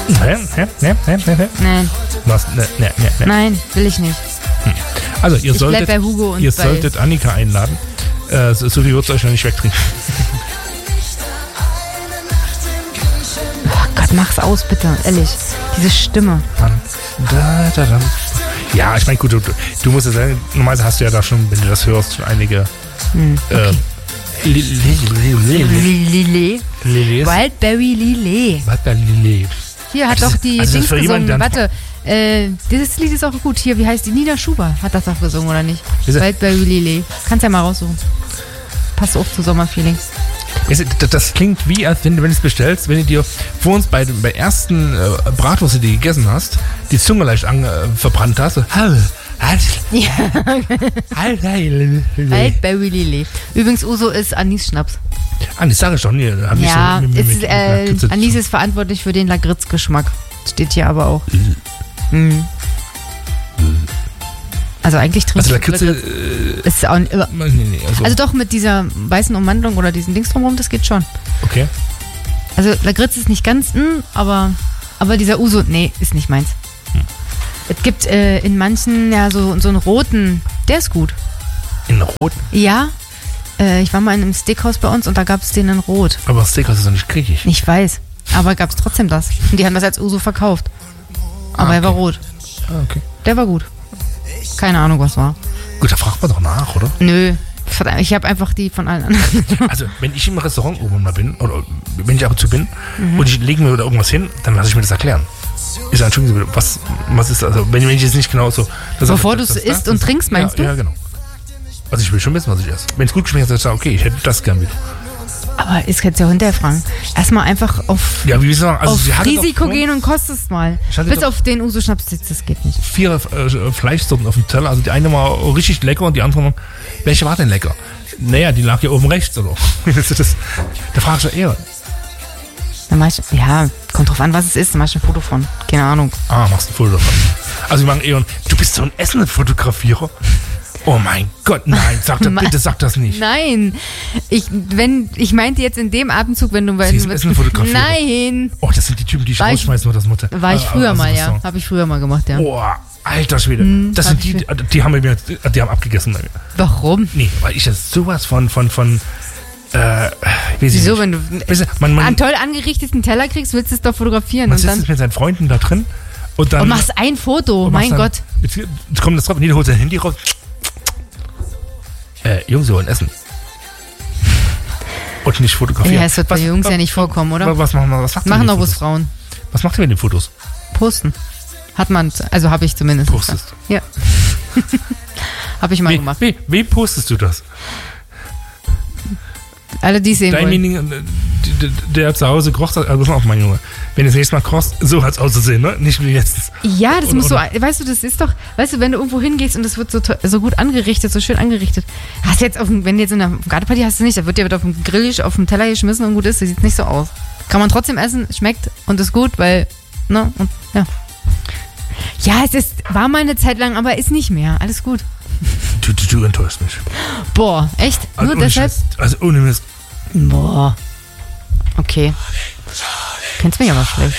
Nein. Was? Nee. Nein, will ich nicht. Also, ihr solltet, bei Hugo und ihr solltet Annika einladen. So viel wird es euch noch nicht wegtrinken. Oh Gott, mach's aus, bitte. Ehrlich. Diese Stimme. Ja, ich meine, gut, du musst ja sagen, normalerweise hast du ja da schon, wenn du das hörst, schon einige Okay. Lillet. Lillet. Wildberry Lillet. Lillet. Hier hat doch die also Dings für jemanden, gesungen. der- Warte, dieses Lied ist auch gut. Hier, wie heißt die? Nina Schuber hat das auch gesungen, oder nicht? Ist er- Wildberry Lillet. Kannst ja mal raussuchen. Passt auch zu Sommerfeeling. Das klingt wie, als wenn du es bestellst, wenn du dir vor uns bei ersten Bratwurst, die du gegessen hast, die Zunge leicht verbrannt hast. So, Ja. Wildberry Lillet. Übrigens, Uso ist Anis-Schnaps. Das sage ich doch nie. Hab ich Ja, so mit Lakritze Anis zu- ist verantwortlich für den Lakritz-Geschmack. Steht hier aber auch. Mhm. Also eigentlich trinkt Also Lakritze. ist auch, Nee, also doch mit dieser weißen Ummantelung oder diesen Dings drumherum, das geht schon. okay. Also Lakritz ist nicht ganz, aber dieser Uso, nee, ist nicht meins. Es gibt in manchen ja so einen roten, der ist gut. In Rot. Ja, ich war mal in einem Steakhouse bei uns und da gab es den in Rot. Aber Steakhouse ist doch nicht griechisch. Ich weiß, aber gab es trotzdem das. Und die haben das als Uso verkauft. Aber er war rot. Okay. Der war gut. Keine Ahnung, was war. Gut, da fragt man doch nach, oder? Nö, ich habe einfach die von allen anderen. Also, wenn ich im Restaurant irgendwann mal bin, oder wenn ich ab und zu bin, und ich lege mir da irgendwas hin, dann lasse ich mir das erklären. Ich sage, entschuldigen Sie, was ist das? Also, wenn ich jetzt nicht genau so... Bevor du es isst und trinkst, meinst du? Ja, genau. Also, ich will schon wissen, was ich esse. Wenn es gut geschmeckt hat, dann sage ich, okay, ich hätte das gern wieder. Aber es kannst du ja hinterher fragen. Erstmal einfach auf Ja, wie wir sagen, also sie hatte Risiko doch gehen und kostet es mal. Ich hatte Bis doch- auf den Uso-Schnaps, das geht nicht. 4 Fleischsorten auf dem Teller. Also die eine war richtig lecker und die andere war, welche war denn lecker? Naja, die lag ja oben rechts, oder? Da fragst du eher. Dann mach ich, ja, kommt drauf an, was es ist. Dann mach ich ein Foto von. Keine Ahnung. Machst ein Foto davon. Also wir machen eher, du bist so ein Essen-Fotografierer. Oh mein Gott, nein, bitte sag das nicht. Nein, ich meinte jetzt in dem Atemzug, wenn du... Sie ist Essen-Fotografierer. Nein, Oh, das sind die Typen, die ich War ich- rausschmeißen oder das Mutter. war ich früher mal, ja. So. Habe ich früher mal gemacht, ja. Oh, alter Schwede. Das hab sind ich die haben abgegessen bei mir. Warum? Nee, weil ich das sowas von Wieso, wenn du weißt du, man einen toll angerichteten Teller kriegst, willst du es doch fotografieren man und sitzt dann mit seinen Freunden da drin und dann machst ein Foto, und machst mein dann, Gott. Jetzt kommt das drauf, jeder holt sein Handy raus. Jungs, wir wollen essen. Und nicht fotografieren. Ja, es wird bei Jungs ja nicht vorkommen, oder? Was machen wir? Was macht ihr Machen mit doch den bloß Fotos? Frauen. Was macht ihr mit den Fotos? Posten. Hat man, also habe ich zumindest. Postest. Ja. Habe ich mal gemacht. Wem postest du das? Alle, die es sehen wollen. Demjenigen, der zu Hause kocht, also pass auf, mein Junge. Wenn du das nächste Mal kochst, so hat es auszusehen, ne? Nicht wie letztens. Ja, das Oder- muss so, oder- weißt du, das ist doch, weißt du, wenn du irgendwo hingehst und es wird so gut angerichtet, so schön angerichtet. Hast du jetzt wenn du jetzt in einer Gartenparty hast du nicht, da wird dir auf dem Grill, auf dem Teller geschmissen und gut ist, das sieht nicht so aus. Kann man trotzdem essen, schmeckt und ist gut, weil, ne, und ja. Ja, war mal eine Zeit lang, aber ist nicht mehr. Alles gut. Du enttäuschst mich. Boah, echt? Also Nur ohne deshalb? Scheiß. Also ohne Mist. Boah. Okay. Kennst mich aber schlecht.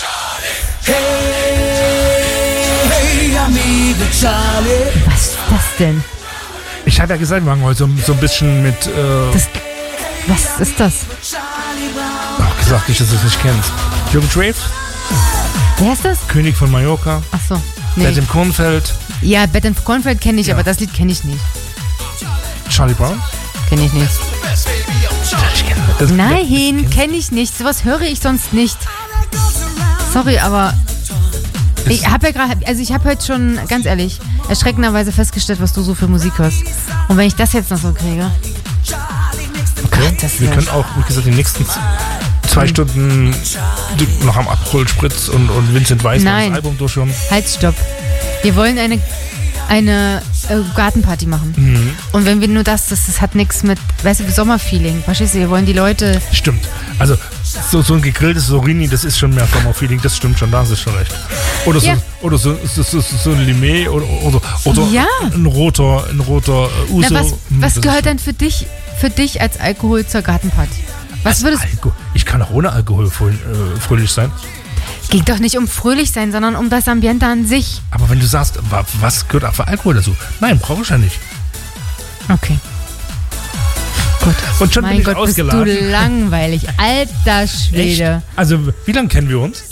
Hey, amigo Charlie. Was ist das denn? Ich habe ja gesagt, wir machen heute so ein bisschen mit. Was ist das? Ach, gesagt nicht, dass du es nicht kennst. Jürgen Drave, Wer ist das? König von Mallorca, Ach so. Nee. Bett im Kornfeld, Ja, Bett and Cornfeld kenne ich, Ja. aber das Lied kenne ich nicht. Charlie Brown. Kenne ich nicht. Das, Nein, kenne ich nicht. Sowas höre ich sonst nicht. Sorry, aber ich habe ja gerade, also ich habe heute schon, ganz ehrlich, erschreckenderweise festgestellt, was du so für Musik hörst. Und wenn ich das jetzt noch so kriege. Okay. das Wir wär- können auch, wie gesagt, die nächsten 2 Stunden noch am Abrollspritz und Vincent Weiss Nein. das Album durchhören. Halt, stopp. Wir wollen eine Gartenparty machen. Und wenn wir nur das hat nichts mit, weißt du, Sommerfeeling. Verstehst du, wir wollen die Leute. Stimmt. Also so ein gegrilltes Sorini, das ist schon mehr Sommerfeeling, das stimmt schon, da hast du schon recht. Oder so, Ja. oder so ein Limé oder Ja. ein roter Uso. Na, was das gehört ist denn für dich als Alkohol zur Gartenparty? Was würdest Alkohol. Ich kann auch ohne Alkohol fröhlich sein. Ging doch nicht um fröhlich sein, sondern um das Ambiente an sich. Aber wenn du sagst, was gehört auch für Alkohol dazu? Nein, brauche ich ja nicht. Okay. Gut. Und schon Mein bin ich Gott, bist du ausgeladen. langweilig. Alter Schwede. Echt? Also, wie lange kennen wir uns?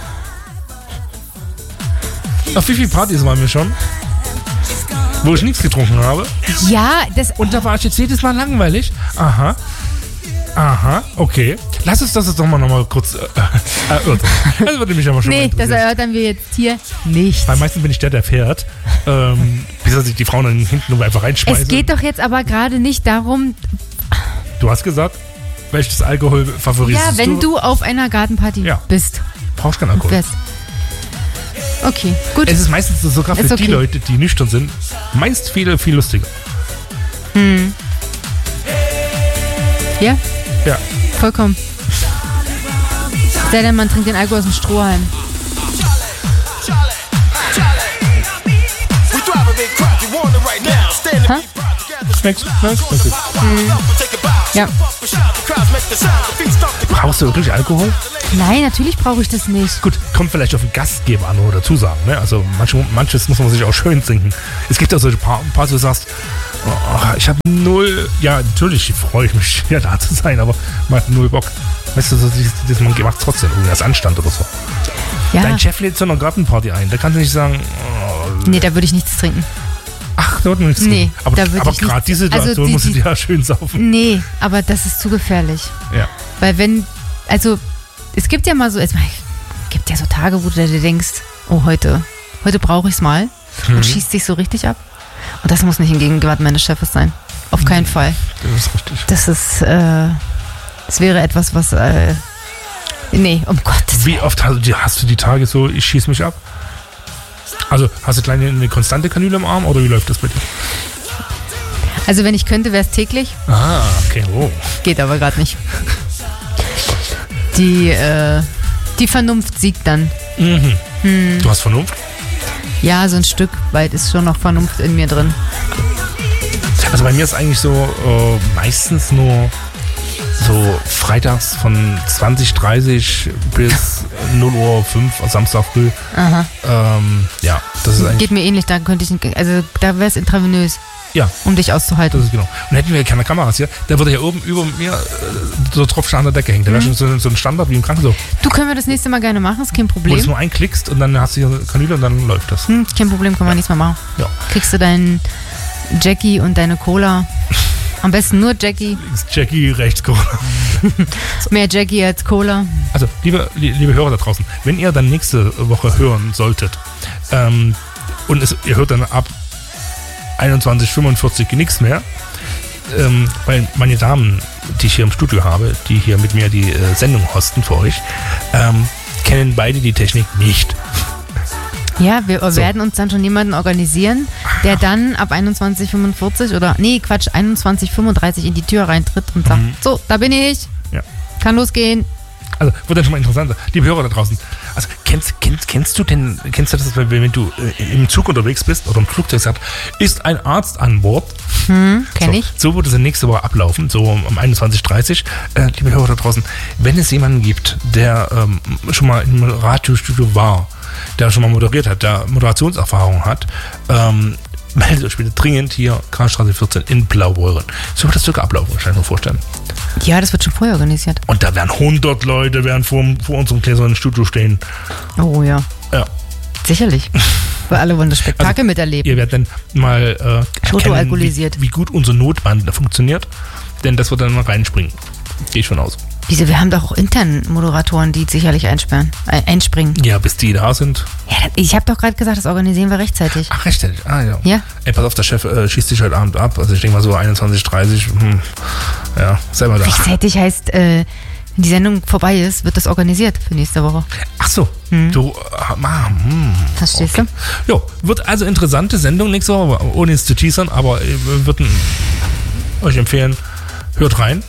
Auf wie viele Partys waren wir schon? Wo ich nichts getrunken habe. Ja, das... Und da war ich jetzt jedes Mal langweilig. Aha, okay. Lass uns das jetzt doch mal noch mal kurz erörtern. Das würde mich aber schon mal Nee, das interessieren. erörtern wir jetzt hier nicht. Weil meistens bin ich der fährt. Bis er sich die Frauen dann hinten nur einfach reinschmeißen. Es geht doch jetzt aber gerade nicht darum... Du hast gesagt, welches Alkohol favorisierst Ja, wenn du auf einer Gartenparty Ja. bist. brauchst keinen Alkohol. Wärst. Okay, gut. Es ist meistens sogar für Ist okay. die Leute, die nüchtern sind, meist viel lustiger. Ja, Ja. vollkommen. Sei denn, man trinkt den Alkohol aus dem Strohhalm. Schmeckt's? Ja. Brauchst du wirklich Alkohol? Nein, natürlich brauche ich das nicht. Gut, kommt vielleicht auf den Gastgeber an oder dazu sagen. Ne? Also manches muss man sich auch schön trinken. Es gibt auch solche Paar, wo du sagst, oh, ich habe null, ja natürlich freue ich mich, ja da zu sein, aber man hat null Bock. Weißt du, man macht trotzdem irgendwie als Anstand oder so. Ja. Dein Chef lädt zu einer Gartenparty ein, da kannst du nicht sagen, Nee, da würde ich nichts trinken. ach, da wird man nichts Nee, trinken. da würd Aber ich gerade nicht- die Situation also musst du dir ja schön saufen. Nee, aber das ist zu gefährlich. Ja. Weil wenn, also, es gibt ja mal so, es gibt ja so Tage, wo du dir denkst, oh, heute brauche ich es mal und schießt dich so richtig ab. Und das muss nicht in Gegenwart meines Chefes sein. Auf keinen Fall. Das ist richtig. Das ist, das wäre etwas, was, nee, um Gottes Willen. Wie oft hast du die Tage so, ich schieß mich ab? Also, hast du eine konstante Kanüle im Arm oder wie läuft das bei dir? Also wenn ich könnte, wäre es täglich. Ah, okay, oh. Geht aber gerade nicht. Die Vernunft siegt dann. Du hast Vernunft? Ja, so ein Stück weit ist schon noch Vernunft in mir drin. Also bei mir ist eigentlich so meistens nur so freitags von 20:30 bis 0:05 Samstag früh. Aha. Ja, das ist eigentlich. Geht mir ähnlich, da könnte ich, also da wäre es intravenös, Ja, um dich auszuhalten. das ist genau. Und hätten wir keine Kameras hier, da würde ja oben über mir so Tropfstein an der Decke hängen. Da wäre schon so ein Standard wie im Krankenhaus. Du, können wir das nächste Mal gerne machen, ist kein Wo du Problem. es nur einklickst und dann hast du hier eine Kanüle und dann läuft das. Kein Problem, können wir nächstes Mal machen. Ja. Kriegst du deinen Jackie und deine Cola. Am besten nur Jackie. Links Jackie, rechts Cola. Mehr Jackie als Cola. Also, liebe Hörer da draußen, wenn ihr dann nächste Woche hören solltet und ihr hört dann ab 21:45 nichts mehr, weil meine Damen, die ich hier im Studio habe, die hier mit mir die Sendung hosten für euch, kennen beide die Technik nicht. Ja, wir werden uns dann schon jemanden organisieren, der dann ab 21:45 oder, 21:35 in die Tür reintritt und sagt, so, da bin ich, Ja. kann losgehen. Also, wird dann schon mal interessanter. Liebe Hörer da draußen, also kennst du das, wenn du im Zug unterwegs bist oder im Flugzeug sagt, ist ein Arzt an Bord? Kenn so, ich. So wird es in nächste Woche ablaufen, so um 21:30. Liebe Hörer da draußen, wenn es jemanden gibt, der schon mal im Radiostudio war, der schon mal moderiert hat, der Moderationserfahrung hat, meldet euch bitte dringend hier, Karlstraße 14 in Blaubeuren. So wird das sogar ablaufen, kann ich mir vorstellen. Ja, das wird schon vorher organisiert. Und da werden 100 Leute vor unserem kleinen Studio stehen. Oh ja, Ja. sicherlich. Weil alle wollen das Spektakel miterleben. Ihr werdet dann mal Foto erkennen, alkoholisiert. wie gut unser Notband funktioniert. Denn das wird dann mal reinspringen. Gehe ich von aus. Wieso? Wir haben doch auch intern Moderatoren, die sicherlich einspringen. Ja, bis die da sind. Ja, ich habe doch gerade gesagt, das organisieren wir rechtzeitig. Ach, rechtzeitig. Ah, ja. Ja. Ey, pass auf, der Chef schießt dich heute Abend ab. Also ich denke mal so 21:30. Ja, sei mal da. Rechtzeitig heißt, wenn die Sendung vorbei ist, wird das organisiert für nächste Woche. Ach so. Du, Verstehst okay. Jo, wird also interessante Sendung nächste Woche, ohne es zu teasern, aber wir würden euch empfehlen, hört rein.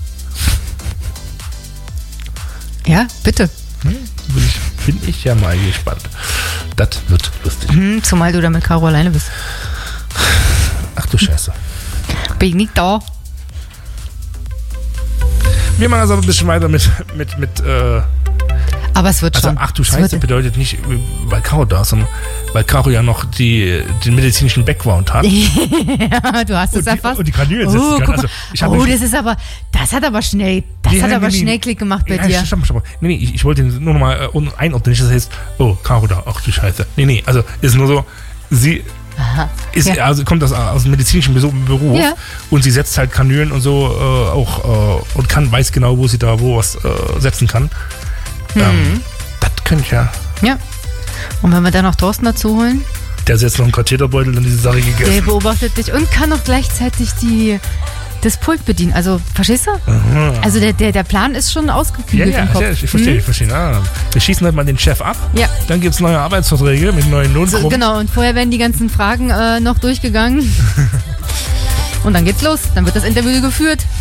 du? Ja, bitte. Bin ich ja mal gespannt. Das wird lustig. Zumal du da mit Caro alleine bist. Ach du Scheiße. Bin ich nicht da. Wir machen also ein bisschen weiter mit Aber es wird Also, schon. ach du Es Scheiße wird- bedeutet nicht, weil Caro da ist, sondern weil Caro ja noch den medizinischen Background hat. Ja, du hast es erfasst. Und die Kanülen setzen kann. guck mal. Also, ich hab mich- das hat aber schnell Klick gemacht bei dir. Stopp. Nee, ich wollte nur noch mal einordnen, nicht, das heißt, oh, Caro da, ach du Scheiße. Nee, also ist nur so, sie ist, Ja. also kommt aus dem medizinischen Beruf Ja. und sie setzt halt Kanülen und so und weiß genau, wo sie da was setzen kann. Das könnte ich ja. Ja. Und wenn wir dann noch Thorsten dazu holen, Der setzt noch einen Katheterbeutel und diese Sache der gegessen. beobachtet dich und kann auch gleichzeitig das Pult bedienen. Also, verstehst du? Also der Plan ist schon ausgeklügelt im Kopf. Ja, ich verstehe. Wir schießen halt mal den Chef ab. Ja. Dann gibt es neue Arbeitsverträge mit neuen So, Lohngruppen. genau, und vorher werden die ganzen Fragen noch durchgegangen. Und dann geht's los. Dann wird das Interview geführt.